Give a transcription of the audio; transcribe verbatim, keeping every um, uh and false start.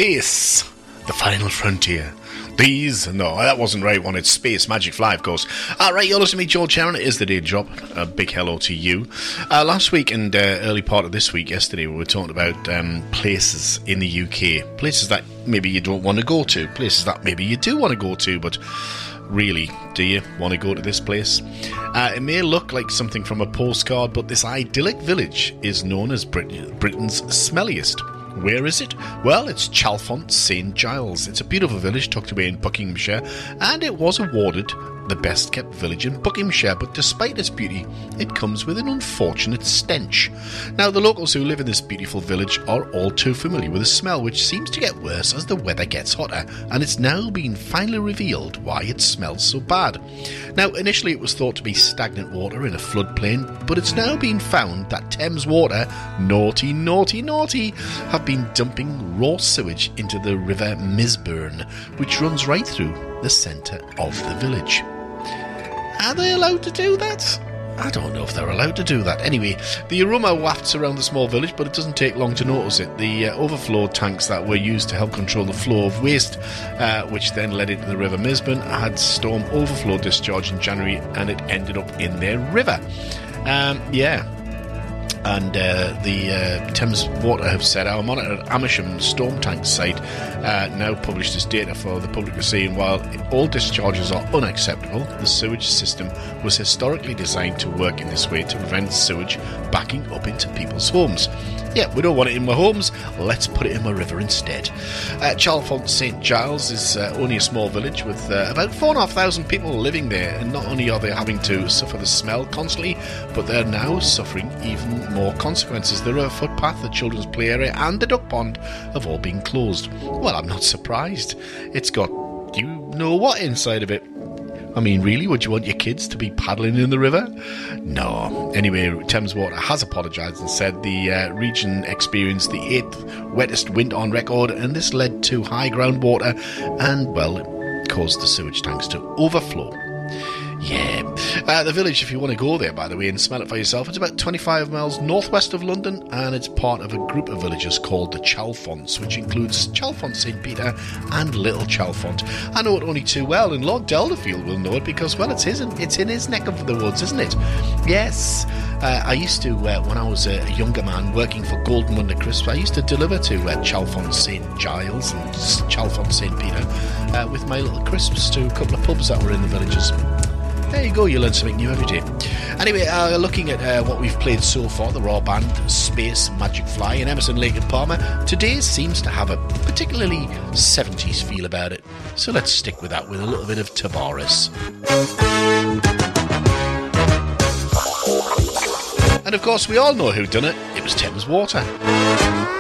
Space, the final frontier. These, no, that wasn't the right one. It's Space Magic Fly, of course. All right, you're listening to me, George Sharon. It is the Day Drop. A big hello to you. Uh, last week and uh, early part of this week, yesterday, we were talking about um, places in the U K. Places that maybe you don't want to go to. Places that maybe you do want to go to, but really, do you want to go to this place? Uh, it may look like something from a postcard, but this idyllic village is known as Brit- Britain's smelliest. Where is it? Well, it's Chalfont Saint Giles. It's a beautiful village tucked away in Buckinghamshire, and it was awarded the best kept village in Buckinghamshire, but despite its beauty, it comes with an unfortunate stench. Now, the locals who live in this beautiful village are all too familiar with the smell, which seems to get worse as the weather gets hotter, and it's now been finally revealed why it smells so bad. Now, initially it was thought to be stagnant water in a floodplain, but it's now been found that Thames Water, naughty, naughty, naughty, have been dumping raw sewage into the River Misburn, which runs right through the centre of the village. Are they allowed to do that? I don't know if they're allowed to do that. Anyway, the aroma wafts around the small village, but it doesn't take long to notice it. The uh, overflow tanks that were used to help control the flow of waste, uh, which then led into the River Misburn, had storm overflow discharge in January, and it ended up in their river. Um, yeah. And uh, the uh, Thames Water have said our monitor at Amersham storm tank site uh, now published this data for the public to see, and while all discharges are unacceptable, the sewage system was historically designed to work in this way to prevent sewage backing up into people's homes. Yeah, we don't want it in my homes, let's put it in my river instead. Uh, Chalfont Saint Giles is uh, only a small village with uh, about four thousand five hundred people living there, and not only are they having to suffer the smell constantly, but they're now suffering even more consequences. The river footpath, the children's play area and the duck pond have all been closed. Well, I'm not surprised. It's got, you know what inside of it. I mean, really, would you want your kids to be paddling in the river? No. Anyway, Thames Water has apologised and said the uh, region experienced the eighth wettest winter on record, and this led to high groundwater and, well, it caused the sewage tanks to overflow. Yeah. Uh, the village, if you want to go there, by the way, and smell it for yourself, it's about twenty-five miles northwest of London, and it's part of a group of villages called the Chalfonts, which includes Chalfont Saint Peter and Little Chalfont. I know it only too well, and Lord Delderfield will know it because, well, it's his, it's in his neck of the woods, isn't it? Yes. Uh, I used to, uh, when I was a younger man working for Golden Wonder Crisps, I used to deliver to uh, Chalfont Saint Giles and Chalfont Saint Peter uh, with my little crisps to a couple of pubs that were in the villages. There you go, you learn something new every day. Anyway, uh, looking at uh, what we've played so far, the raw band, Space Magic Fly and Emerson, Lake and Palmer, today seems to have a particularly seventies feel about it. So let's stick with that with a little bit of Tavares. And of course, we all know who done it. It was Thames Water.